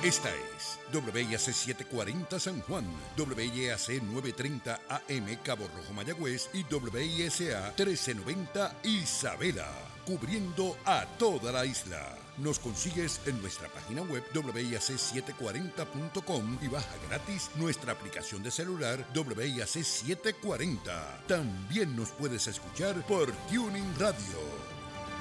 Esta es WIAC 740 San Juan, WIAC 930 AM Cabo Rojo Mayagüez y WISA 1390 Isabela, cubriendo a toda la isla. Nos consigues en nuestra página web WIAC740.com y baja gratis nuestra aplicación de celular WIAC 740. También nos puedes escuchar por Tuning Radio.